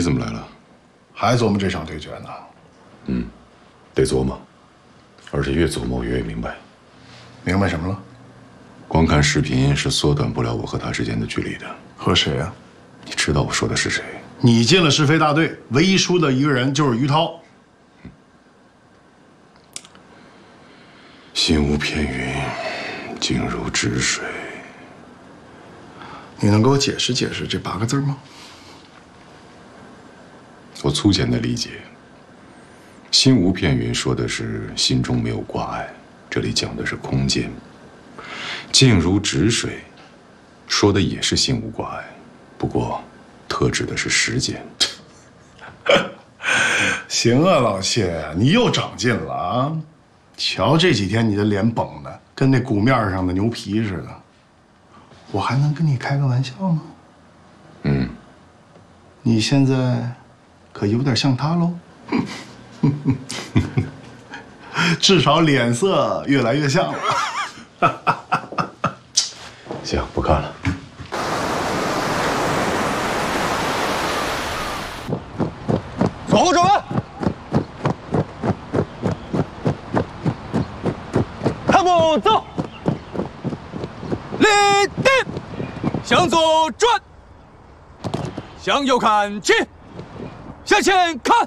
你怎么来了？ 还琢磨这场对决呢？ 嗯，得琢磨，而且越琢磨我越明白。 明白什么了？ 光看视频是缩短不了我和他之间的距离的。 和谁啊？ 你知道我说的是谁？ 你进了是非大队，唯一输的一个人就是于涛。 心无片云，静如止水。 你能给我解释解释这8个字吗？ 我粗浅的理解，心无片云说的是心中没有挂碍，这里讲的是空间。静如止水，说的也是心无挂碍，不过特指的是时间。 行啊，老谢，你又长进了啊！瞧这几天你的脸绷的跟那鼓面上的牛皮似的，我还能跟你开个玩笑吗？ 嗯， 你现在可有点像他喽，至少脸色越来越像了。 行，不看了。 左后转弯，看步走，立定，向左转，向右看齐，向前看。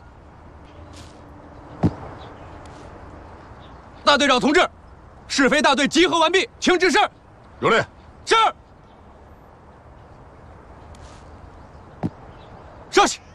大队长同志，是非大队集合完毕，请指示。 有令。 是。稍息。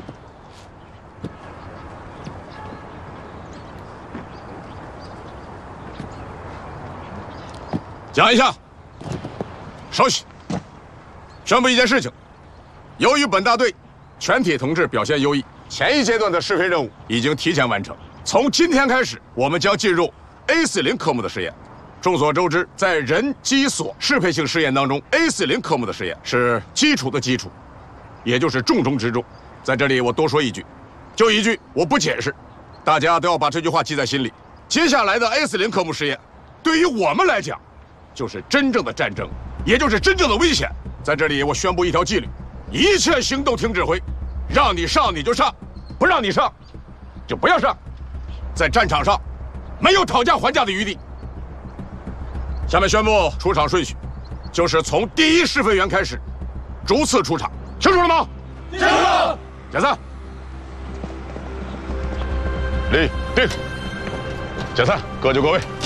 讲一下。稍息。宣布一件事情：由于本大队全体同志表现优异，前一阶段的是非任务已经提前完成。从今天开始，我们将进入 A40科目的试验。众所周知，在人机所适配性试验当中 ，A40科目的试验是基础的基础，也就是重中之重。在这里我多说一句，就一句，我不解释，大家都要把这句话记在心里。接下来的 A40科目试验，对于我们来讲，就是真正的战争，也就是真正的危险。在这里我宣布一条纪律：一切行动听指挥，让你上你就上，不让你上就不要上。在战场上，没有讨价还价的余地。下面宣布出场顺序，就是从第一试飞员开始，逐次出场，清楚了吗？ 清楚了。 解散。立定。解散，各就各位。